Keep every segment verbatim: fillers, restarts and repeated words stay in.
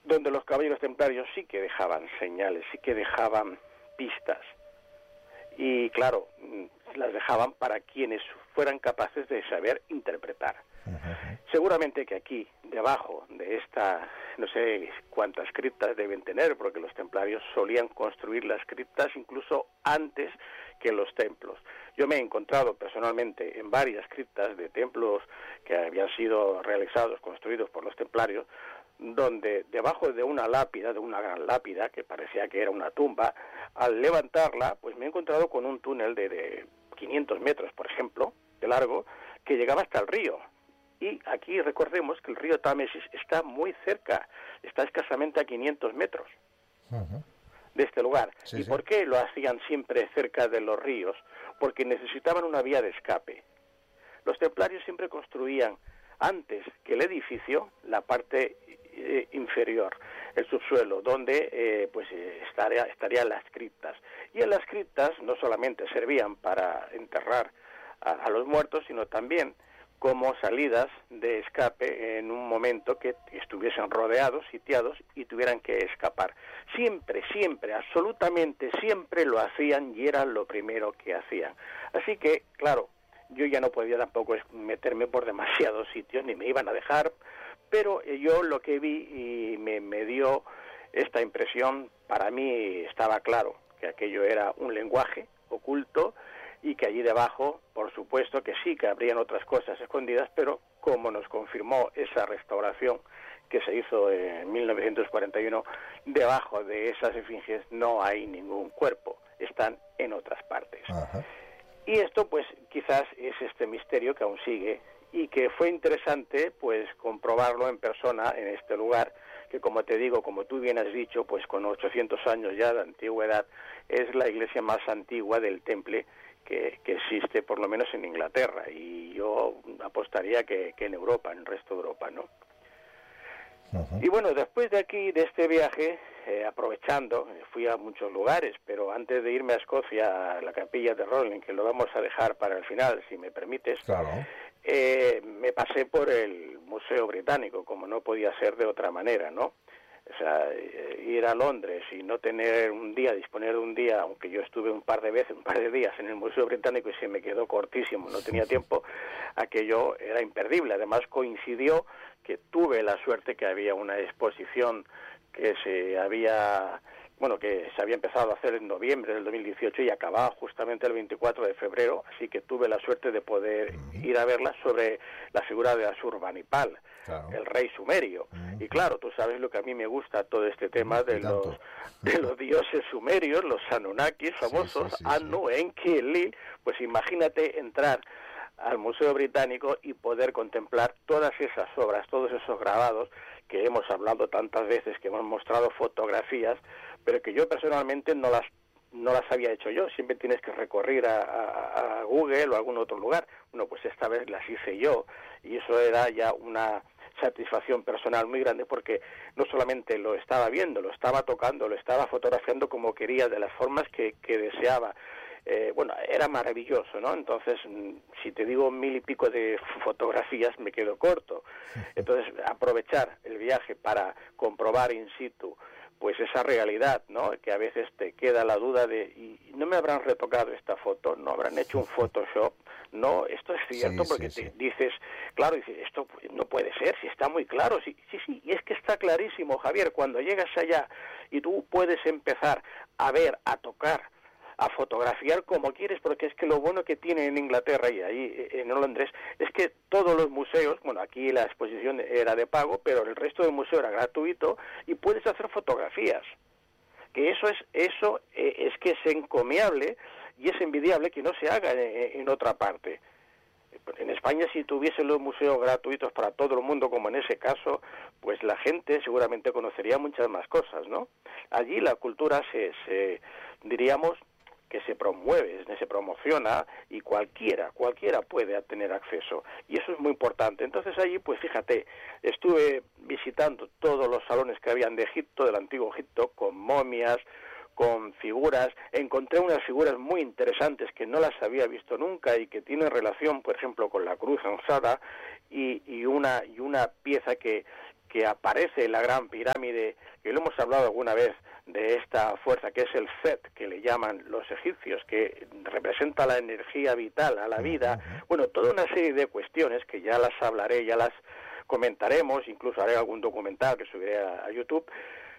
donde los caballeros templarios sí que dejaban señales, sí que dejaban pistas. Y claro, las dejaban para quienes fueran capaces de saber interpretar. Uh-huh. Seguramente que aquí, debajo de esta, no sé cuántas criptas deben tener, porque los templarios solían construir las criptas incluso antes que los templos. Yo me he encontrado personalmente en varias criptas de templos que habían sido realizados, construidos por los templarios, donde debajo de una lápida, de una gran lápida, que parecía que era una tumba, al levantarla, pues me he encontrado con un túnel de, de quinientos metros, por ejemplo, de largo, que llegaba hasta el río. Y aquí recordemos que el río Támesis está muy cerca, está escasamente a quinientos metros uh-huh. de este lugar. Sí, ¿Y sí. por qué lo hacían siempre cerca de los ríos? Porque necesitaban una vía de escape. Los templarios siempre construían antes que el edificio la parte eh, inferior, el subsuelo, donde eh, pues eh, estaría, estarían las criptas. Y en las criptas no solamente servían para enterrar a, a los muertos, sino también como salidas de escape en un momento que estuviesen rodeados, sitiados y tuvieran que escapar. Siempre, siempre, absolutamente siempre lo hacían y era lo primero que hacían. Así que, claro, yo ya no podía tampoco meterme por demasiados sitios, ni me iban a dejar, pero yo lo que vi y me, me dio esta impresión, para mí estaba claro que aquello era un lenguaje oculto y que allí debajo, por supuesto que sí, que habrían otras cosas escondidas, pero como nos confirmó esa restauración que se hizo en mil novecientos cuarenta y uno, debajo de esas esfinges no hay ningún cuerpo, están en otras partes. Ajá. Y esto, pues, quizás es este misterio que aún sigue y que fue interesante, pues, comprobarlo en persona en este lugar, que como te digo, como tú bien has dicho, pues con ochocientos años ya de antigüedad, es la iglesia más antigua del Temple que, que existe, por lo menos en Inglaterra, y yo apostaría que, que en Europa, en el resto de Europa, ¿no? Uh-huh. Y bueno, después de aquí, de este viaje, eh, aprovechando, fui a muchos lugares, pero antes de irme a Escocia, a la capilla de Roslin, que lo vamos a dejar para el final, si me permites, claro. eh, me pasé por el Museo Británico, como no podía ser de otra manera, ¿no? O sea, eh, ir a Londres y no tener un día, disponer de un día, aunque yo estuve un par de veces, un par de días en el Museo Británico y se me quedó cortísimo, no tenía tiempo, aquello era imperdible. Además coincidió que tuve la suerte que había una exposición que se había, bueno, que se había empezado a hacer en noviembre del dos mil dieciocho y acababa justamente el veinticuatro de febrero, así que tuve la suerte de poder uh-huh. ir a verla, sobre la figura de Asurbanipal, claro. el rey sumerio. Uh-huh. Y claro, tú sabes lo que a mí me gusta todo este tema uh-huh. de los de los dioses sumerios, los Anunnakis famosos, sí, sí, sí, Anu, sí. Enki, Enlil. Pues imagínate entrar al Museo Británico y poder contemplar todas esas obras, todos esos grabados que hemos hablado tantas veces, que hemos mostrado fotografías, pero que yo personalmente no las no las había hecho yo. Siempre tienes que recurrir a, a, a Google o a algún otro lugar. Bueno, pues esta vez las hice yo y eso era ya una satisfacción personal muy grande, porque no solamente lo estaba viendo, lo estaba tocando, lo estaba fotografiando como quería, de las formas que, que deseaba. Eh, bueno, era maravilloso, ¿no? Entonces, si te digo mil y pico de fotografías, me quedo corto. Entonces, aprovechar el viaje para comprobar in situ, pues esa realidad, ¿no? Que a veces te queda la duda de, ¿y no me habrán retocado esta foto? ¿No habrán hecho un Photoshop? No, esto es cierto, sí, porque sí, te sí. dices, claro, dices, esto no puede ser, si está muy claro, sí, sí, sí, y es que está clarísimo, Javier, cuando llegas allá y tú puedes empezar a ver, a tocar, a fotografiar como quieres, porque es que lo bueno que tiene en Inglaterra y ahí en Londres es que todos los museos, bueno, aquí la exposición era de pago, pero el resto del museo era gratuito y puedes hacer fotografías. Que eso es eso eh, es que es encomiable y es envidiable que no se haga en, en otra parte. En España, si tuviesen los museos gratuitos para todo el mundo, como en ese caso, pues la gente seguramente conocería muchas más cosas, ¿no? Allí la cultura se, se diríamos, que se promueve, se promociona y cualquiera, cualquiera puede tener acceso y eso es muy importante. Entonces allí, pues fíjate, estuve visitando todos los salones que habían de Egipto, del antiguo Egipto, con momias, con figuras, encontré unas figuras muy interesantes que no las había visto nunca y que tienen relación, por ejemplo, con la cruz ansada y, y una y una pieza que que aparece la Gran Pirámide, que lo hemos hablado alguna vez, de esta fuerza que es el Set, que le llaman los egipcios, que representa la energía vital a la vida. Bueno, toda una serie de cuestiones que ya las hablaré, ya las comentaremos, incluso haré algún documental que subiré a, a YouTube.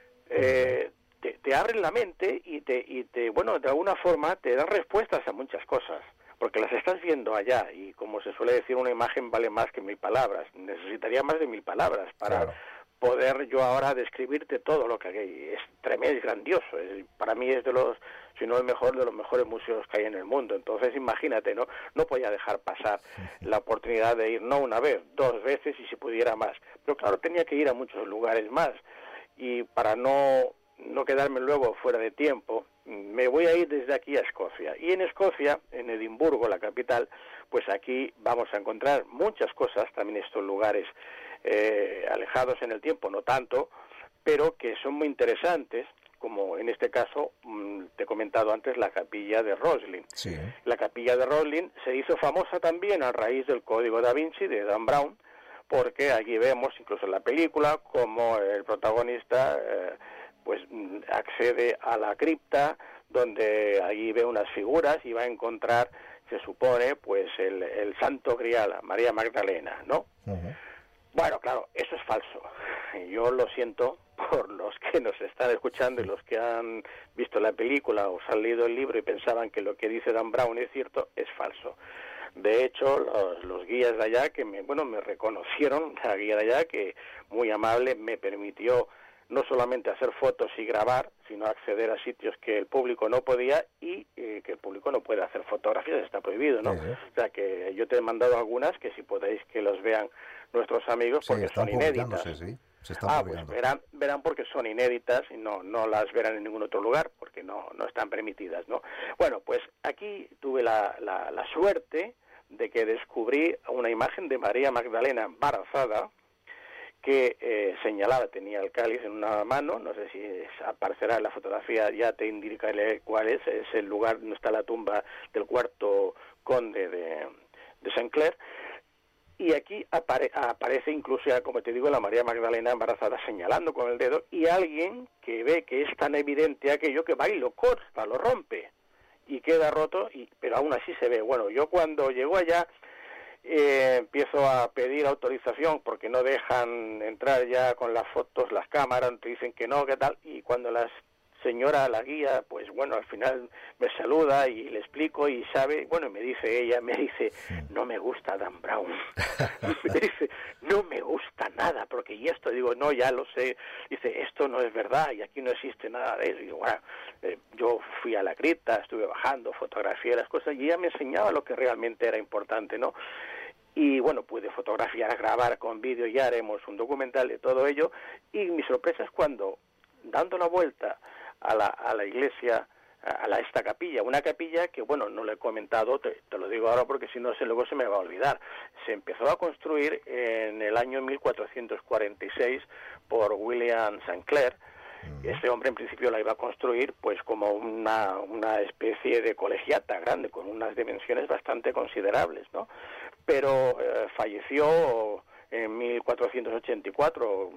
Eh, te, te abren la mente y te, y te, bueno, de alguna forma te dan respuestas a muchas cosas, porque las estás viendo allá, y como se suele decir, una imagen vale más que mil palabras. Necesitaría más de mil palabras para... Claro. Poder yo ahora describirte todo lo que hay. Es tremendo, es grandioso. Es, para mí es de los, si no el mejor, de los mejores museos que hay en el mundo. Entonces imagínate, ¿no? No podía dejar pasar la oportunidad de ir, no una vez, dos veces y si pudiera más. Pero claro, tenía que ir a muchos lugares más. Y para no, no quedarme luego fuera de tiempo, me voy a ir desde aquí a Escocia. Y en Escocia, en Edimburgo, la capital, pues aquí vamos a encontrar muchas cosas, también estos lugares Eh, alejados en el tiempo, no tanto, pero que son muy interesantes, como en este caso, mmm, te he comentado antes, la capilla de Roslin. Sí. La capilla de Roslin se hizo famosa también a raíz del Código da Vinci de Dan Brown, porque aquí vemos, incluso en la película, como el protagonista eh, pues accede a la cripta, donde allí ve unas figuras y va a encontrar, se supone, pues el, el Santo Grial, María Magdalena, ¿no? Uh-huh. Bueno, claro, eso es falso. Yo lo siento por los que nos están escuchando y los que han visto la película o han leído el libro y pensaban que lo que dice Dan Brown es cierto, es falso. De hecho, los, los guías de allá, que me, bueno, me reconocieron, la guía de allá, que muy amable, me permitió no solamente hacer fotos y grabar, sino acceder a sitios que el público no podía y eh, que el público no puede hacer fotografías, está prohibido, ¿no? Sí. O sea, que yo te he mandado algunas que si podéis que los vean nuestros amigos, sí, porque son inéditas. Sí. Se ah, pues verán, verán porque son inéditas y no, no las verán en ningún otro lugar, porque no, no están permitidas, ¿no? Bueno, pues aquí tuve la, la, la suerte de que descubrí una imagen de María Magdalena embarazada, que eh, señalaba, tenía el cáliz en una mano, no sé si es, aparecerá en la fotografía, ya te indicaré cuál es, es el lugar donde está la tumba del cuarto conde de, de Saint Clair, y aquí apare, aparece incluso, ya, como te digo, la María Magdalena embarazada señalando con el dedo, y alguien que ve que es tan evidente aquello que va y lo corta, lo rompe, y queda roto, y pero aún así se ve. Bueno, yo cuando llego allá, Eh, empiezo a pedir autorización porque no dejan entrar ya con las fotos, las cámaras, te dicen que no, que tal, y cuando la señora, la guía, pues bueno, al final me saluda y le explico y sabe, bueno, me dice ella, me dice, no me gusta Dan Brown, me dice, no me gusta nada, porque y esto, digo, no, ya lo sé, dice, esto no es verdad y aquí no existe nada de eso, y digo, bueno, eh, yo fui a la cripta, estuve bajando, fotografié las cosas y ella me enseñaba lo que realmente era importante, ¿no? Y bueno, pude fotografiar, grabar con vídeo, ya haremos un documental de todo ello, y mi sorpresa es cuando, dando la vuelta a la, a la iglesia, a la, esta capilla, una capilla que, bueno, no le he comentado, te, te lo digo ahora porque si no, se, luego se me va a olvidar. Se empezó a construir en el año mil cuatrocientos cuarenta y seis por William Saint Clair. Este hombre en principio la iba a construir pues como una, una especie de colegiata grande, con unas dimensiones bastante considerables, ¿no? Pero eh, falleció en mil cuatrocientos ochenta y cuatro,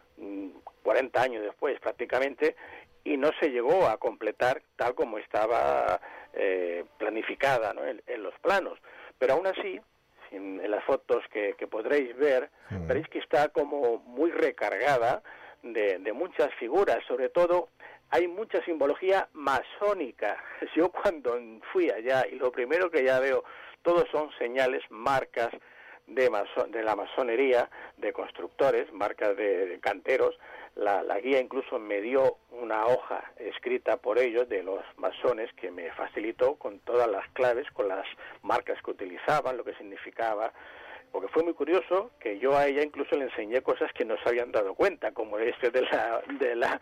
cuarenta años después prácticamente, y no se llegó a completar tal como estaba eh, planificada, ¿no? en, en los planos. Pero aún así, en, en las fotos que, que podréis ver, mm. veréis que está como muy recargada de, de muchas figuras, sobre todo hay mucha simbología masónica. Yo cuando fui allá, y lo primero que ya veo, todos son señales, marcas de, maso de la masonería, de constructores, marcas de, de canteros. La, la guía incluso me dio una hoja escrita por ellos, de los masones, que me facilitó con todas las claves, con las marcas que utilizaban, lo que significaba, porque fue muy curioso que yo a ella incluso le enseñé cosas que no se habían dado cuenta, como este de la de la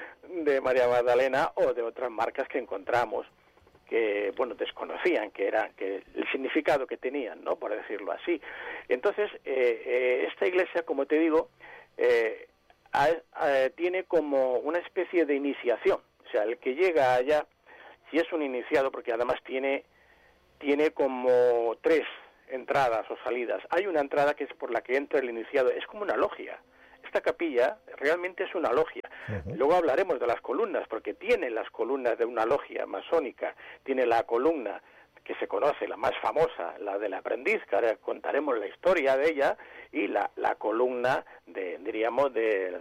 de María Magdalena o de otras marcas que encontramos que, bueno, desconocían que era que el significado que tenían, ¿no? Por decirlo así. Entonces, eh, eh, esta iglesia, como te digo, eh, a, a, tiene como una especie de iniciación. O sea, el que llega allá, si es un iniciado, porque además tiene tiene como tres entradas o salidas. Hay una entrada que es por la que entra el iniciado, es como una logia. esta capilla realmente es una logia. Uh-huh. Luego hablaremos de las columnas, porque tiene las columnas de una logia masónica, tiene la columna que se conoce, la más famosa, la del aprendiz, que ahora contaremos la historia de ella, y la, la columna, de, diríamos, de,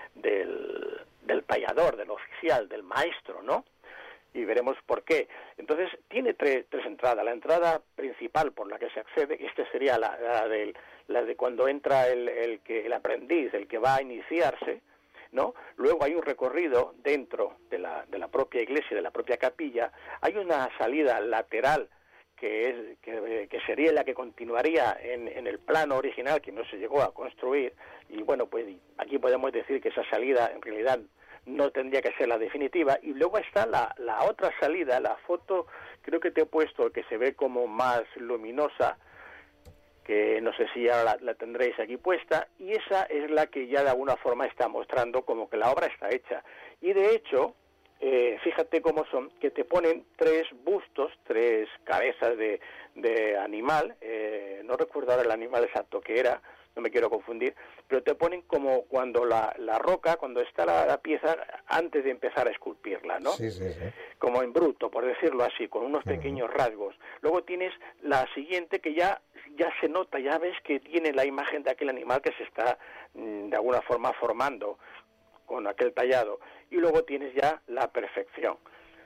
del, del tallador, del oficial, del maestro, ¿no? Y veremos por qué. Entonces, tiene tres, tres entradas. La entrada principal por la que se accede, esta sería la, la, del, la de cuando entra el, el, que, el aprendiz, el que va a iniciarse, ¿no? Luego hay un recorrido dentro de la, de la propia iglesia, de la propia capilla. Hay una salida lateral que es que, que sería la que continuaría en, en el plano original, que no se llegó a construir. Y bueno, pues aquí podemos decir que esa salida en realidad no tendría que ser la definitiva. Y luego está la, la otra salida, la foto, creo que te he puesto, que se ve como más luminosa, que no sé si ya la, la tendréis aquí puesta, y esa es la que ya de alguna forma está mostrando como que la obra está hecha. Y de hecho, eh, fíjate cómo son, que te ponen tres bustos, tres cabezas de, de animal, eh, no recuerdo ahora el animal exacto que era, no me quiero confundir, pero te ponen como cuando la, la roca, cuando está la, la pieza, antes de empezar a esculpirla, ¿no? Sí, sí, sí. Como en bruto, por decirlo así, con unos pequeños uh-huh. rasgos. Luego tienes la siguiente que ya, ya se nota, ya ves que tiene la imagen de aquel animal que se está mm, de alguna forma formando con aquel tallado. Y luego tienes ya la perfección.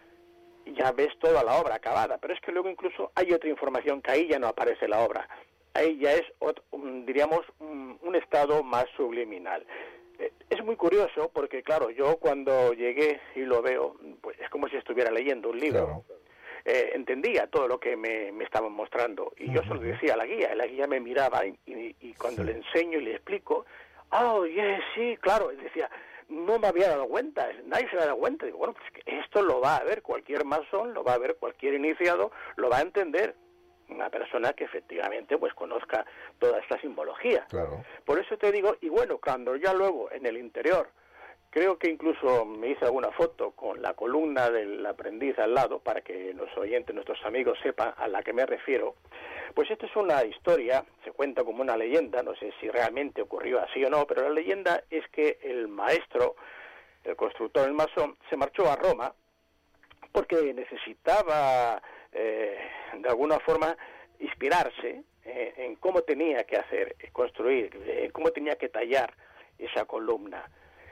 Ya ves toda la obra acabada, pero es que luego incluso hay otra información que ahí ya no aparece la obra. Ahí ya es, otro, un, diríamos, un, un estado más subliminal. Eh, es muy curioso porque, claro, yo cuando llegué y lo veo, pues es como si estuviera leyendo un libro. Claro. Eh, entendía todo lo que me, me estaban mostrando y uh-huh. yo se lo decía a la guía. La guía me miraba y, y, y cuando sí. le enseño y le explico, oh, yes, sí, claro, decía, no me había dado cuenta, nadie se había dado cuenta. Digo, bueno, pues que esto lo va a ver cualquier masón, lo va a ver cualquier iniciado, lo va a entender una persona que efectivamente pues conozca toda esta simbología. Claro. Por eso te digo, y bueno, cuando ya luego en el interior, creo que incluso me hice alguna foto con la columna del aprendiz al lado, para que los oyentes, nuestros amigos sepan a la que me refiero, pues esto es una historia, se cuenta como una leyenda, no sé si realmente ocurrió así o no, pero la leyenda es que el maestro, el constructor, el masón, se marchó a Roma porque necesitaba eh, de alguna forma inspirarse eh, en cómo tenía que hacer, construir, eh, cómo tenía que tallar esa columna.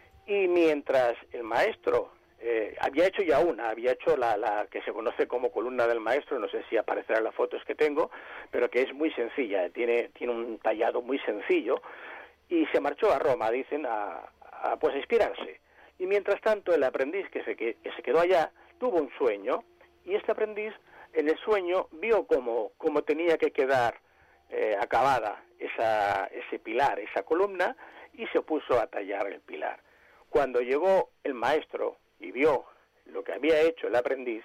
Y mientras el maestro eh, había hecho ya una, había hecho la, la que se conoce como columna del maestro, no sé si aparecerá en las fotos que tengo, pero que es muy sencilla, tiene, tiene un tallado muy sencillo, y se marchó a Roma, dicen, a, a pues a inspirarse. Y mientras tanto el aprendiz que se, que, que se quedó allá tuvo un sueño, y este aprendiz en el sueño vio cómo, cómo tenía que quedar eh, acabada esa, ese pilar, esa columna, y se puso a tallar el pilar. Cuando llegó el maestro y vio lo que había hecho el aprendiz,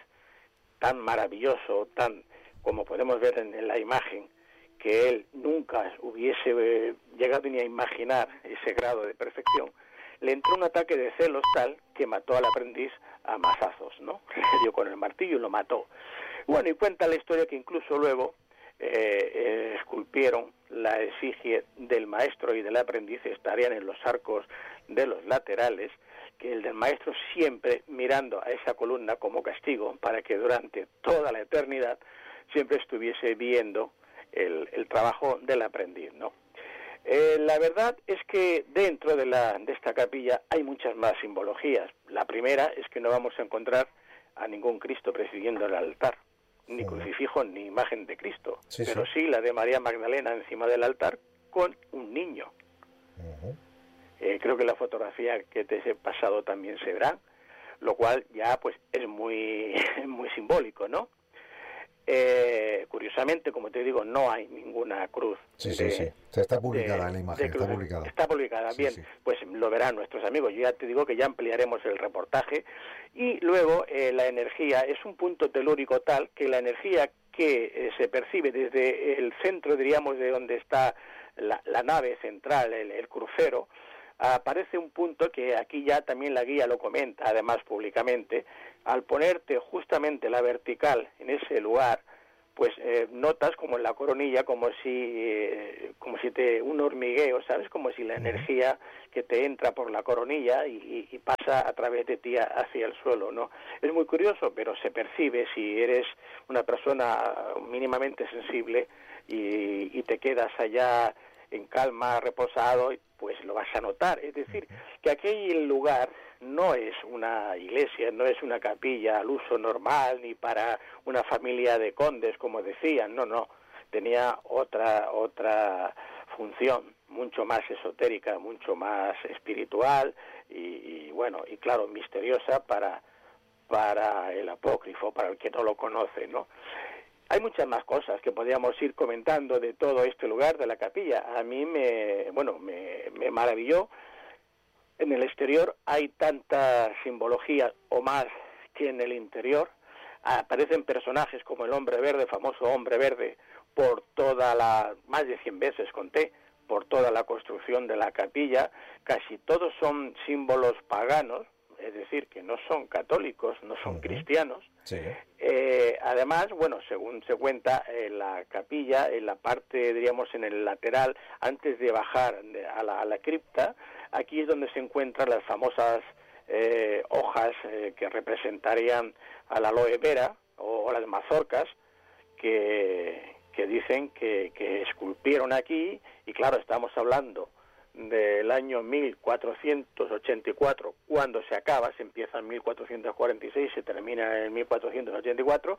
tan maravilloso, tan como podemos ver en, en la imagen, que él nunca hubiese eh, llegado ni a imaginar ese grado de perfección, le entró un ataque de celos tal que mató al aprendiz a mazazos, ¿no? Le dio con el martillo y lo mató. Bueno, y cuenta la historia que incluso luego eh, eh, esculpieron la efigie del maestro y del aprendiz, estarían en los arcos de los laterales, que el del maestro siempre mirando a esa columna como castigo para que durante toda la eternidad siempre estuviese viendo el, el trabajo del aprendiz, ¿no? Eh, la verdad es que dentro de, la, de esta capilla hay muchas más simbologías. La primera es que no vamos a encontrar a ningún Cristo presidiendo el altar, ni crucifijo ni imagen de Cristo, sí, pero sí. sí la de María Magdalena encima del altar con un niño. Uh-huh. Eh, creo que la fotografía que te he pasado también se verá, lo cual ya pues es muy, muy simbólico, ¿no? Eh, curiosamente, como te digo, no hay ninguna cruz. Sí, de, sí, sí. Está publicada de, la imagen, está publicada. Está publicada, sí, bien, sí. Pues lo verán nuestros amigos. Yo ya te digo que ya ampliaremos el reportaje. Y luego eh, la energía es un punto telúrico tal que la energía que eh, se percibe desde el centro, diríamos, de donde está la, la nave central, el, el crucero, aparece un punto que aquí ya también la guía lo comenta, además públicamente, al ponerte justamente la vertical en ese lugar, pues eh, notas como en la coronilla, como si eh, como si te un hormigueo, ¿sabes? Como si la energía que te entra por la coronilla y, y pasa a través de ti hacia el suelo, ¿no? Es muy curioso, pero se percibe si eres una persona mínimamente sensible y, y te quedas allá en calma, reposado, pues lo vas a notar. Es decir, que aquel lugar no es una iglesia, no es una capilla al uso normal, ni para una familia de condes, como decían, no, no, tenía otra, otra función, mucho más esotérica, mucho más espiritual, y, y bueno, y claro, misteriosa para, para el apócrifo, para el que no lo conoce, ¿no? Hay muchas más cosas que podríamos ir comentando de todo este lugar, de la capilla. A mí me, bueno, me, me maravilló. En el exterior hay tanta simbología o más que en el interior. Aparecen personajes como el hombre verde, famoso hombre verde, por toda la, más de cien veces conté, por toda la construcción de la capilla. Casi todos son símbolos paganos, es decir, que no son católicos, no son uh-huh. cristianos. Sí. Eh, además, bueno, según se cuenta, en la capilla, en la parte, diríamos, en el lateral, antes de bajar de, a, la, a la cripta, aquí es donde se encuentran las famosas eh, hojas eh, que representarían a la aloe vera o, o las mazorcas que, que dicen que, que esculpieron aquí, y claro, estamos hablando del año mil cuatrocientos ochenta y cuatro, cuando se acaba, se empieza en mil cuatrocientos cuarenta y seis, se termina en mil cuatrocientos ochenta y cuatro,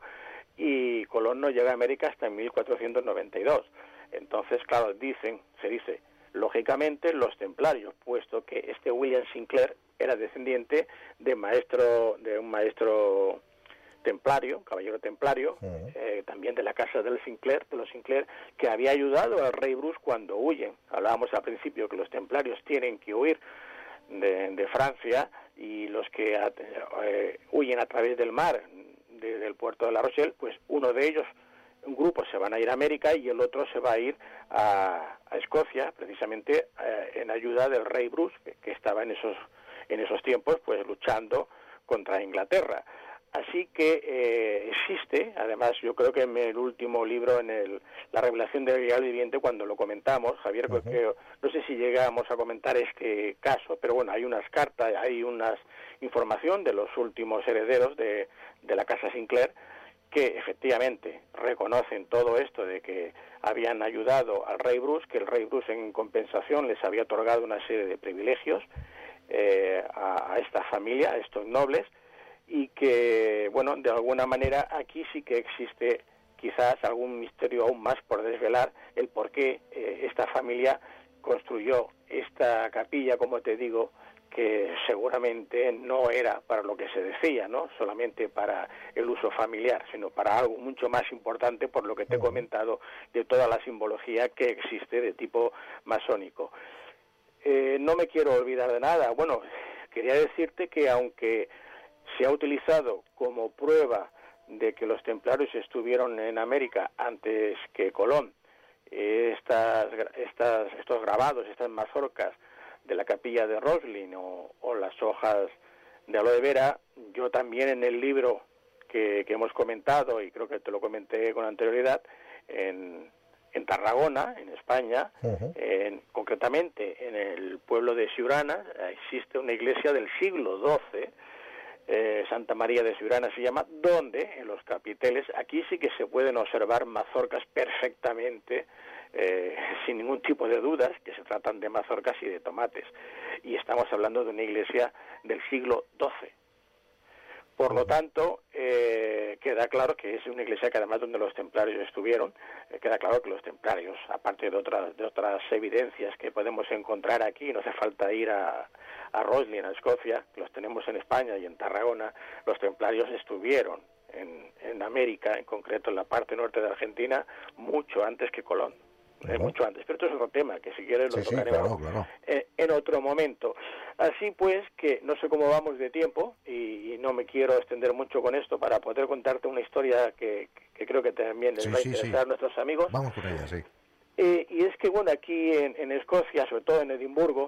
y Colón no llega a América hasta en mil cuatrocientos noventa y dos. Entonces, claro, dicen, se dice, lógicamente los templarios, puesto que este William Sinclair era descendiente de maestro, de un maestro templario, caballero templario, uh-huh. eh, también de la casa del Sinclair, de los Sinclair, que había ayudado al rey Bruce cuando huyen. Hablábamos al principio que los templarios tienen que huir de, de Francia, y los que eh, huyen a través del mar, de, del puerto de La Rochelle, pues uno de ellos, un grupo se van a ir a América y el otro se va a ir a, a Escocia, precisamente eh, en ayuda del rey Bruce, que, que estaba en esos, en esos tiempos pues luchando contra Inglaterra. Así que eh, existe, además yo creo que en el último libro, en el, la revelación del Real Viviente, cuando lo comentamos, Javier, uh-huh. que, no sé si llegamos a comentar este caso, pero bueno, hay unas cartas, hay unas información de los últimos herederos de, de la casa Sinclair, que efectivamente reconocen todo esto de que habían ayudado al rey Bruce, que el rey Bruce en compensación les había otorgado una serie de privilegios eh, a, a esta familia, a estos nobles, y que, bueno, de alguna manera aquí sí que existe quizás algún misterio aún más por desvelar, el por qué eh, esta familia construyó esta capilla, como te digo, que seguramente no era para lo que se decía, ¿no? Solamente para el uso familiar, sino para algo mucho más importante, por lo que te he comentado, de toda la simbología que existe de tipo masónico. Eh, no me quiero olvidar de nada. Bueno, quería decirte que aunque se ha utilizado como prueba de que los templarios estuvieron en América antes que Colón, estas, estas, estos grabados, estas mazorcas de la capilla de Roslin o, o las hojas de aloe vera, yo también en el libro que, que hemos comentado, y creo que te lo comenté con anterioridad, en, en Tarragona, en España, uh-huh. en, concretamente en el pueblo de Siurana, existe una iglesia del siglo doce, Eh, Santa María de Siurana se llama, donde en los capiteles, aquí sí que se pueden observar mazorcas perfectamente, eh, sin ningún tipo de dudas, que se tratan de mazorcas y de tomates, y estamos hablando de una iglesia del siglo doce. Por lo tanto, eh, queda claro que es una iglesia que además donde los templarios estuvieron, eh, queda claro que los templarios, aparte de otras, de otras evidencias que podemos encontrar aquí, no hace falta ir a, a Roslin, a Escocia, los tenemos en España y en Tarragona, los templarios estuvieron en, en América, en concreto en la parte norte de Argentina, mucho antes que Colón. Eh, mucho antes, pero esto es otro tema que si quieres lo sí, tocaremos sí, claro, claro. Eh, en otro momento. Así pues, que no sé cómo vamos de tiempo y, y no me quiero extender mucho con esto para poder contarte una historia que, que creo que también les sí, va a interesar sí, sí. a nuestros amigos. Vamos con ella, sí. Eh, y es que, bueno, aquí en, en Escocia, sobre todo en Edimburgo,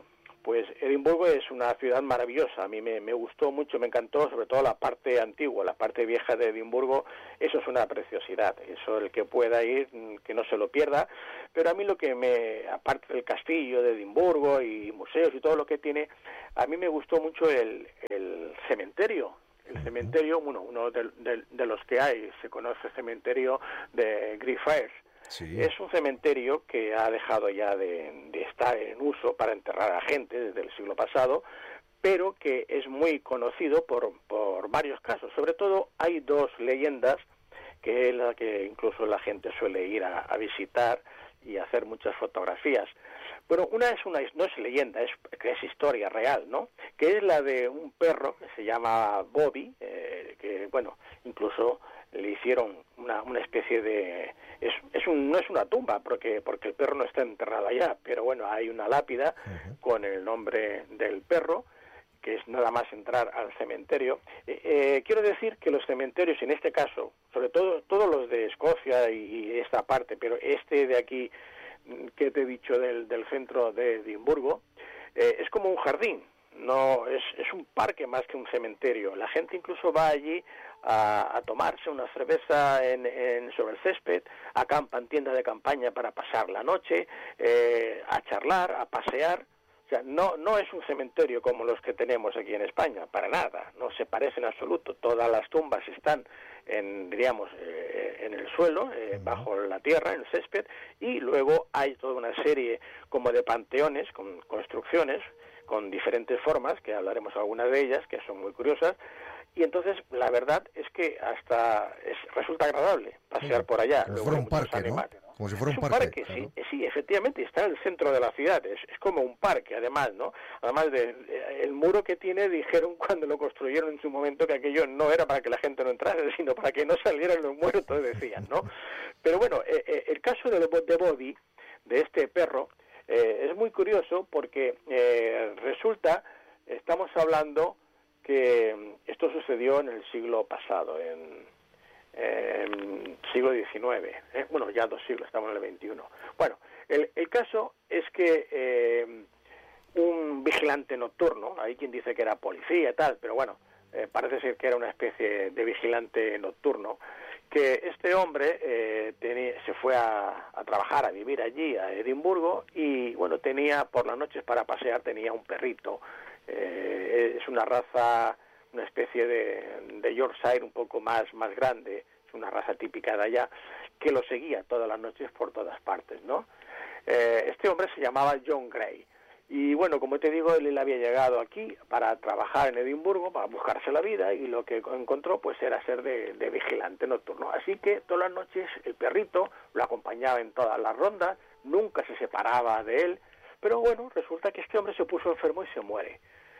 pues Edimburgo es una ciudad maravillosa. A mí me, me gustó mucho, me encantó, sobre todo la parte antigua, la parte vieja de Edimburgo. Eso es una preciosidad. Eso, el que pueda ir, que no se lo pierda. Pero a mí lo que me, aparte del castillo de Edimburgo y museos y todo lo que tiene, a mí me gustó mucho el, el cementerio. El cementerio, bueno, uno de, de, de los que hay, se conoce el cementerio de Greyfriars. Sí. Es un cementerio que ha dejado ya de, de estar en uso para enterrar a gente desde el siglo pasado, pero que es muy conocido por, por varios casos. Sobre todo hay dos leyendas que es la que incluso la gente suele ir a, a visitar y hacer muchas fotografías. Bueno, una es una no es leyenda, es que es historia real, ¿no? Que es la de un perro que se llama Bobby, eh, que bueno, incluso le hicieron una, una especie de es, es un, no es una tumba porque porque el perro no está enterrado allá, pero bueno, hay una lápida uh-huh. con el nombre del perro, que es nada más entrar al cementerio. Eh, eh, quiero decir que los cementerios, en este caso, sobre todo todos los de Escocia y, y esta parte, pero este de aquí que te he dicho del, del centro de Edimburgo, eh, es como un jardín, no es, es un parque más que un cementerio. La gente incluso va allí a, a tomarse una cerveza en, en, sobre el césped, acampan tienda de campaña para pasar la noche, eh, a charlar, a pasear. O sea, no, no es un cementerio como los que tenemos aquí en España, para nada, no se parece en absoluto. Todas las tumbas están en, diríamos, eh, en el suelo, eh, bajo la tierra, en el césped, y luego hay toda una serie como de panteones, con construcciones, con diferentes formas, que hablaremos algunas de ellas, que son muy curiosas, y entonces la verdad es que hasta es, resulta agradable pasear sí, por allá. Como si fuera un parque, animales, ¿no? Como si fuera es un un parque. parque Claro. sí, sí, efectivamente, está en el centro de la ciudad, es, es como un parque, además, ¿no? Además del de, el muro que tiene, dijeron cuando lo construyeron en su momento que aquello no era para que la gente no entrara, sino para que no salieran los muertos, decían, ¿no? Pero bueno, eh, eh, el caso de, de Bobby, de este perro, eh, es muy curioso porque eh, resulta, estamos hablando que esto sucedió en el siglo pasado, en, en siglo diecinueve, ¿eh? Bueno, ya dos siglos, estamos en el veintiuno. Bueno, el, el caso es que eh, un vigilante nocturno, hay quien dice que era policía y tal, pero bueno, eh, parece ser que era una especie de vigilante nocturno, que este hombre eh, tenía, se fue a, a trabajar, a vivir allí, a Edimburgo, y bueno, tenía por las noches para pasear, tenía un perrito. Eh, es una raza, una especie de, de Yorkshire un poco más, más grande, es una raza típica de allá, que lo seguía todas las noches por todas partes, ¿no? Eh, este hombre se llamaba John Gray, y bueno, como te digo, él había llegado aquí para trabajar en Edimburgo, para buscarse la vida, y lo que encontró pues era ser de, de vigilante nocturno. Así que todas las noches el perrito lo acompañaba en todas las rondas, nunca se separaba de él. Pero bueno, resulta que este hombre se puso enfermo y se muere.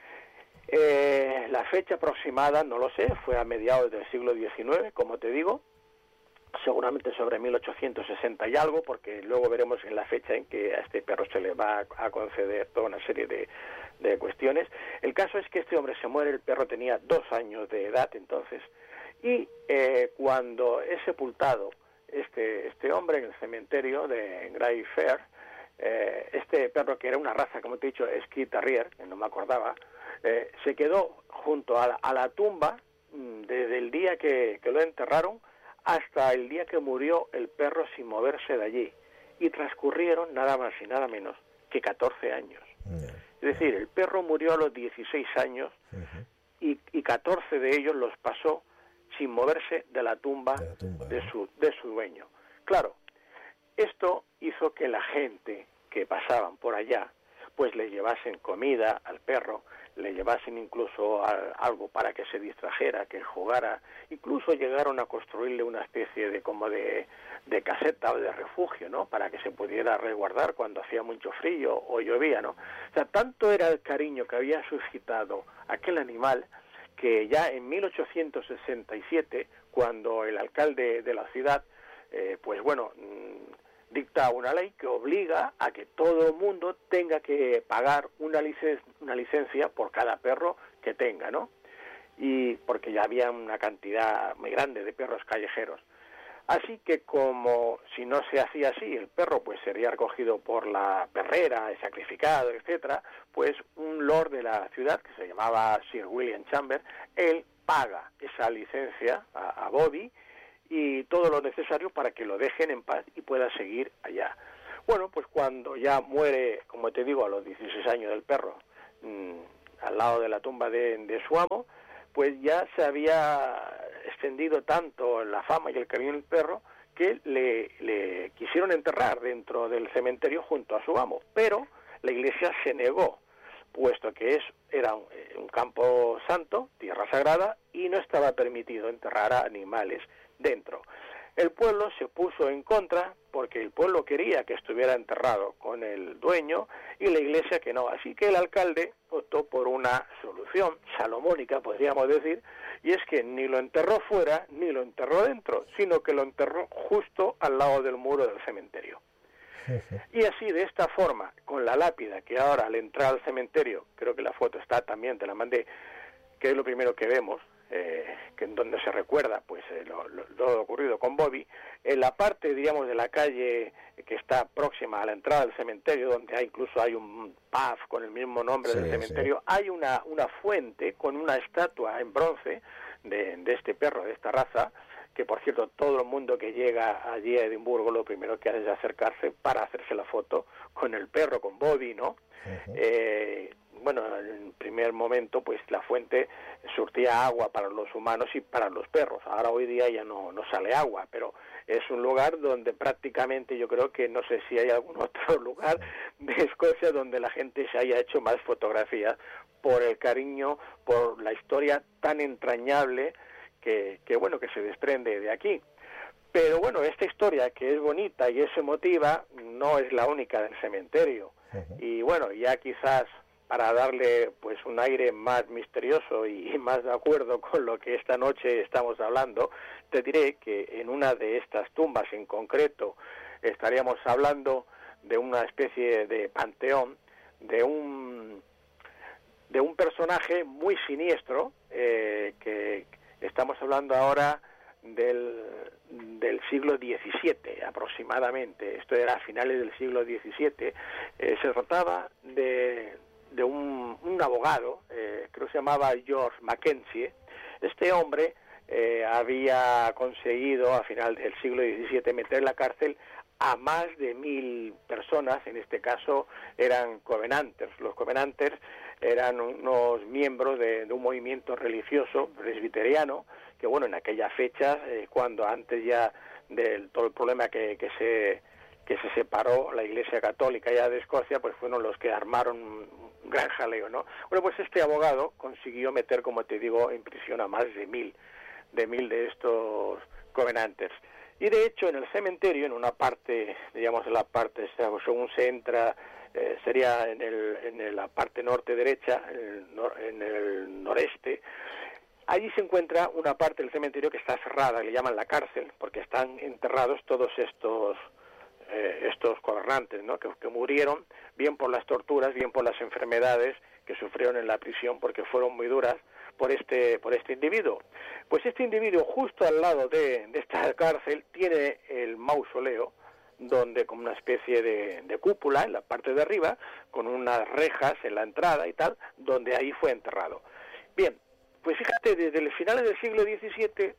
Eh, la fecha aproximada, no lo sé, fue a mediados del siglo diecinueve, como te digo, seguramente sobre mil ochocientos sesenta y algo, porque luego veremos en la fecha en que a este perro se le va a conceder toda una serie de, de cuestiones. El caso es que este hombre se muere, el perro tenía dos años de edad entonces, y eh, cuando es sepultado este, este hombre en el cementerio de Greyfriars, Eh, este perro, que era una raza, como te he dicho, Ski Terrier, que no me acordaba, eh, se quedó junto a la, a la tumba mmm, desde el día que, que lo enterraron hasta el día que murió el perro sin moverse de allí. Y transcurrieron nada más y nada menos que catorce años. Yeah. Es decir, el perro murió a los dieciséis años uh-huh. y, y catorce de ellos los pasó sin moverse de la tumba de, la tumba, de, ¿no? su, de su dueño. Claro, esto hizo que la gente que pasaban por allá pues le llevasen comida al perro, le llevasen incluso a, algo para que se distrajera, que jugara, incluso llegaron a construirle una especie de como de, de caseta o de refugio, ¿no? Para que se pudiera resguardar cuando hacía mucho frío o llovía, ¿no? O sea, tanto era el cariño que había suscitado aquel animal que ya en mil ochocientos sesenta y siete, cuando el alcalde de la ciudad, eh, pues bueno, dicta una ley que obliga a que todo el mundo tenga que pagar una, licen una licencia por cada perro que tenga, ¿no? Y porque ya había una cantidad muy grande de perros callejeros. Así que como si no se hacía así, el perro pues sería recogido por la perrera, sacrificado, etcétera, pues un lord de la ciudad, que se llamaba Sir William Chambers, él paga esa licencia a, a Bobby y todo lo necesario para que lo dejen en paz y pueda seguir allá. Bueno, pues cuando ya muere, como te digo, a los dieciséis años el perro, mmm, al lado de la tumba de, de su amo, pues ya se había extendido tanto la fama y el cariño del perro que le, le quisieron enterrar dentro del cementerio junto a su amo, pero la iglesia se negó, puesto que es, era un, un campo santo, tierra sagrada, y no estaba permitido enterrar a animales dentro. El pueblo se puso en contra porque el pueblo quería que estuviera enterrado con el dueño y la iglesia que no. Así que el alcalde optó por una solución salomónica, podríamos decir, y es que ni lo enterró fuera ni lo enterró dentro, sino que lo enterró justo al lado del muro del cementerio. Y así, de esta forma, con la lápida que ahora al entrar al cementerio, creo que la foto está también, te la mandé, que es lo primero que vemos, Eh, que en donde se recuerda pues eh, lo, lo, lo ocurrido con Bobby, en la parte, digamos, de la calle que está próxima a la entrada del cementerio, donde hay, incluso hay un pub con el mismo nombre sí, del cementerio, sí. Hay una, una fuente con una estatua en bronce de, de este perro, de esta raza, que por cierto todo el mundo que llega allí a Edimburgo lo primero que hace es acercarse para hacerse la foto con el perro, con Bobby, ¿no? Uh-huh. eh, bueno, en primer momento pues la fuente surtía agua para los humanos y para los perros. Ahora hoy día ya no, no sale agua, pero es un lugar donde prácticamente yo creo que no sé si hay algún otro lugar de Escocia donde la gente se haya hecho más fotografías por el cariño, por la historia tan entrañable que, que bueno, que se desprende de aquí. Pero bueno, esta historia que es bonita y es emotiva no es la única del cementerio. Uh-huh. Y bueno, ya quizás para darle pues un aire más misterioso y más de acuerdo con lo que esta noche estamos hablando, te diré que en una de estas tumbas en concreto estaríamos hablando de una especie de panteón, de un de un personaje muy siniestro, eh, que estamos hablando ahora del, del siglo diecisiete aproximadamente. Esto era a finales del siglo diecisiete. Eh, se trataba de de un, un abogado, eh, creo que se llamaba George Mackenzie. Este hombre eh, había conseguido a final del siglo diecisiete meter en la cárcel a más de mil personas. En este caso eran covenanters. Los covenanters eran unos miembros de, de un movimiento religioso presbiteriano que, bueno, en aquella fecha, eh, cuando antes ya del todo el problema que, que se que se separó la Iglesia Católica ya de Escocia, pues fueron los que armaron un gran jaleo, ¿no? Bueno, pues este abogado consiguió meter, como te digo, en prisión a más de mil, de mil de estos covenanters. Y de hecho, en el cementerio, en una parte, digamos, en la parte, según se entra, eh, sería en, el, en la parte norte derecha, en el, nor, en el noreste, allí se encuentra una parte del cementerio que está cerrada, le llaman la cárcel, porque están enterrados todos estos Eh, estos gobernantes, ¿no? que, que murieron bien por las torturas, bien por las enfermedades que sufrieron en la prisión porque fueron muy duras por este por este individuo. Pues este individuo justo al lado de, de esta cárcel tiene el mausoleo, donde con una especie de, de cúpula en la parte de arriba, con unas rejas en la entrada y tal, donde ahí fue enterrado. Bien, pues fíjate, desde el finales del siglo diecisiete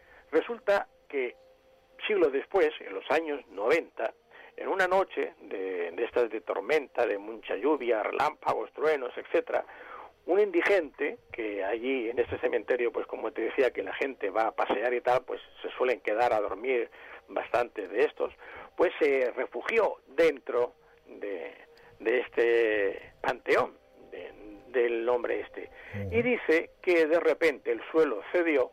resulta que siglos después, en los años noventa, en una noche de, de estas de tormenta, de mucha lluvia, relámpagos, truenos, etcétera, un indigente que allí en este cementerio, pues como te decía, que la gente va a pasear y tal, pues se suelen quedar a dormir bastantes de estos, pues se refugió dentro de, de este panteón de, del hombre este. Y dice que de repente el suelo cedió,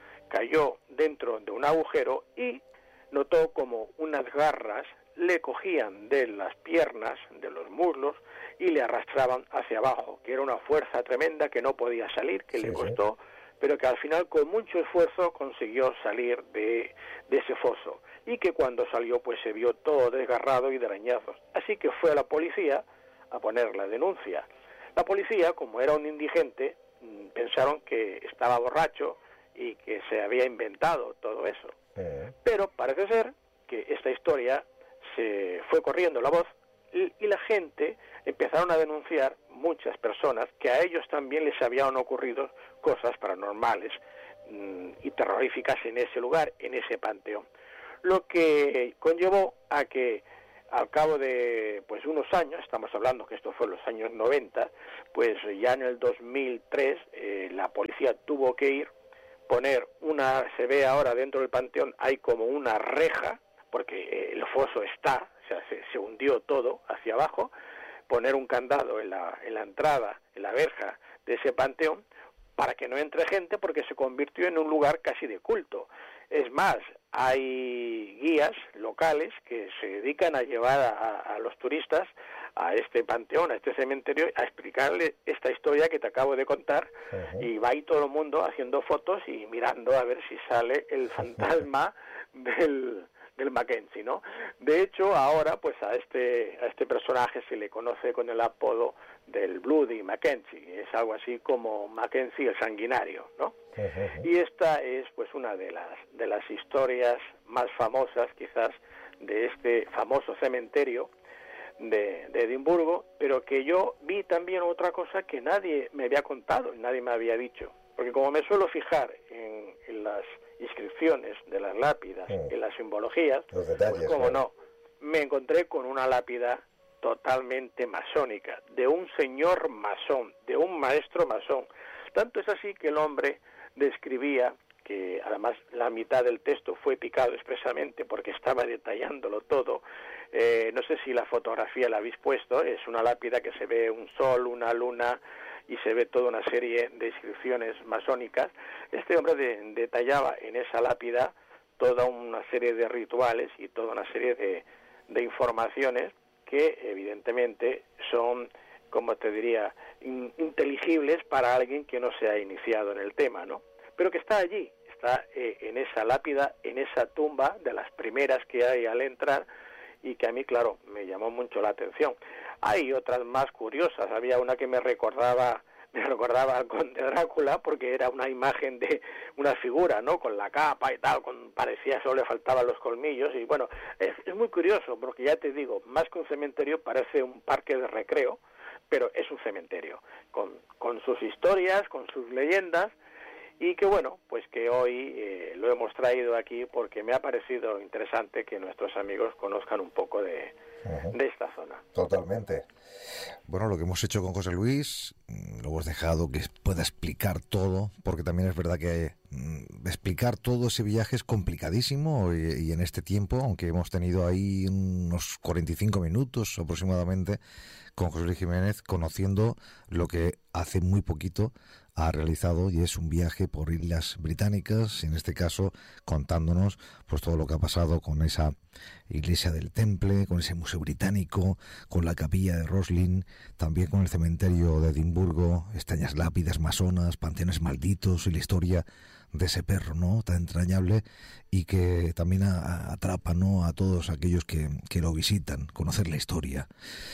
cayó dentro de un agujero y notó como unas garras le cogían de las piernas, de los muslos, y le arrastraban hacia abajo, que era una fuerza tremenda que no podía salir, que sí, le costó, sí. Pero que al final con mucho esfuerzo consiguió salir de, de ese foso, y que cuando salió pues se vio todo desgarrado y de arañazos. Así que fue a la policía a poner la denuncia. La policía, como era un indigente, pensaron que estaba borracho y que se había inventado todo eso. Eh. Pero Pero parece ser que esta historia se fue corriendo la voz y, y la gente empezaron a denunciar, muchas personas, que a ellos también les habían ocurrido cosas paranormales mmm, y terroríficas en ese lugar, en ese panteón. Lo que conllevó a que al cabo de pues unos años, estamos hablando que esto fue en los años noventa, pues ya en el dos mil tres eh, la policía tuvo que ir, poner una, se ve ahora dentro del panteón, hay como una reja, porque eh, el foso está, o sea, se, se hundió todo hacia abajo, poner un candado en la, en la entrada, en la verja de ese panteón, para que no entre gente, porque se convirtió en un lugar casi de culto. Es más, hay guías locales que se dedican a llevar a, a los turistas a este panteón, a este cementerio, a explicarle esta historia que te acabo de contar, uh-huh. Y va ahí todo el mundo haciendo fotos y mirando a ver si sale el fantasma del... del Mackenzie, ¿no? De hecho, ahora, pues a este a este personaje se le conoce con el apodo del Bloody Mackenzie, es algo así como Mackenzie el sanguinario, ¿no? Uh-huh. Y esta es, pues, una de las de las historias más famosas, quizás, de este famoso cementerio de, de Edimburgo, pero que yo vi también otra cosa que nadie me había contado, nadie me había dicho, porque como me suelo fijar en, en las inscripciones de las lápidas, mm. en las simbologías, los detalles, pues como ¿no? no, me encontré con una lápida totalmente masónica, de un señor masón, de un maestro masón. Tanto es así que el hombre describía, que además la mitad del texto fue picado expresamente porque estaba detallándolo todo, eh, no sé si la fotografía la habéis puesto, es una lápida que se ve un sol, una luna, y se ve toda una serie de inscripciones masónicas. Este hombre de, detallaba en esa lápida toda una serie de rituales y toda una serie de, de informaciones que evidentemente son, como te diría, in, inteligibles para alguien que no se ha iniciado en el tema, ¿no? Pero que está allí, está eh, en esa lápida, en esa tumba de las primeras que hay al entrar, y que a mí, claro, me llamó mucho la atención. Hay otras más curiosas, había una que me recordaba me recordaba al conde Drácula, porque era una imagen de una figura, ¿no?, con la capa y tal, con, parecía solo le faltaban los colmillos, y bueno, es, es muy curioso, porque ya te digo, más que un cementerio parece un parque de recreo, pero es un cementerio, con, con sus historias, con sus leyendas, y que bueno, pues que hoy eh, lo hemos traído aquí porque me ha parecido interesante que nuestros amigos conozcan un poco de, uh-huh. de esta zona. Totalmente. Bueno, lo que hemos hecho con José Luis, lo hemos dejado que pueda explicar todo, porque también es verdad que mm, explicar todo ese viaje es complicadísimo y, y en este tiempo, aunque hemos tenido ahí unos cuarenta y cinco minutos aproximadamente con José Luis Jiménez, conociendo lo que hace muy poquito ha realizado, y es un viaje por Islas Británicas, en este caso contándonos pues todo lo que ha pasado con esa iglesia del Temple, con ese museo británico, con la capilla de Roslin, también con el cementerio de Edimburgo, extrañas lápidas masonas, panteones malditos y la historia de ese perro, ¿no?, tan entrañable, y que también a, a, atrapa, ¿no?, a todos aquellos que, que lo visitan, conocer la historia.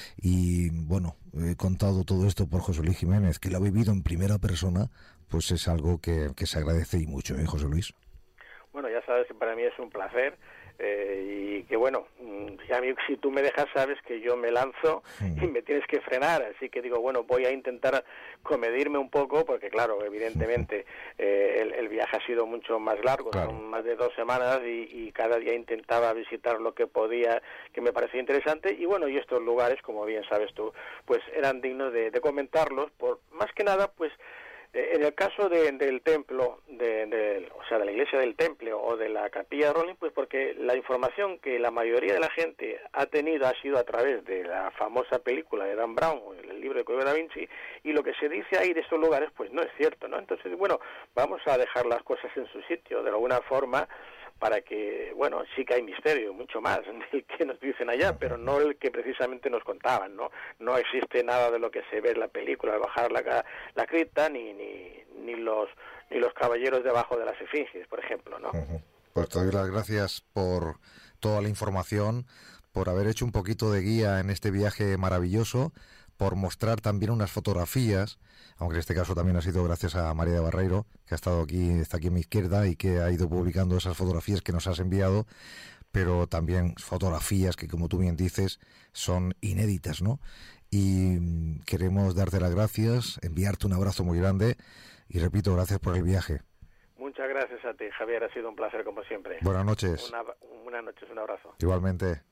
Y bueno, he contado todo esto por José Luis Jiménez, que lo ha vivido en primera persona, pues es algo que, que se agradece y mucho, ¿eh, José Luis? Bueno, ya sabes que para mí es un placer. Eh, y que bueno, a mí, si tú me dejas, sabes que yo me lanzo y me tienes que frenar, así que digo, bueno, voy a intentar comedirme un poco, porque claro, evidentemente eh, el, el viaje ha sido mucho más largo, claro. Son más de dos semanas y, y cada día intentaba visitar lo que podía, que me parecía interesante, y bueno, y estos lugares, como bien sabes tú, pues eran dignos de, de comentarlos, por más que nada, pues en el caso de, del templo, de, de, o sea, de la iglesia del Temple o de la capilla de Roslin, pues porque la información que la mayoría de la gente ha tenido ha sido a través de la famosa película de Dan Brown, el libro de Código Da Vinci, y lo que se dice ahí de estos lugares, pues no es cierto, ¿no? Entonces, bueno, vamos a dejar las cosas en su sitio, de alguna forma, para que, bueno, sí que hay misterio, mucho más del que nos dicen allá, pero no el que precisamente nos contaban, ¿no? No existe nada de lo que se ve en la película al bajar la, la cripta, ni, ni, ni, los, ni los caballeros debajo de las esfinges, por ejemplo, ¿no? Uh-huh. Pues te doy las gracias por toda la información, por haber hecho un poquito de guía en este viaje maravilloso, por mostrar también unas fotografías, aunque en este caso también ha sido gracias a María de Barreiro, que ha estado aquí, está aquí a mi izquierda y que ha ido publicando esas fotografías que nos has enviado, pero también fotografías que, como tú bien dices, son inéditas, ¿no? Y queremos darte las gracias, enviarte un abrazo muy grande y, repito, gracias por el viaje. Muchas gracias a ti, Javier, ha sido un placer como siempre. Buenas noches. Una, buenas noches, un abrazo. Igualmente.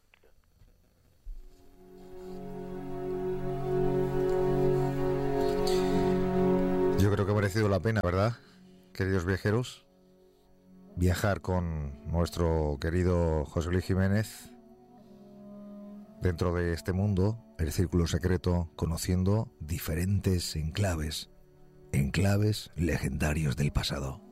Yo creo que ha merecido la pena, ¿verdad, queridos viajeros? Viajar con nuestro querido José Luis Jiménez dentro de este mundo, el círculo secreto, conociendo diferentes enclaves, enclaves legendarios del pasado.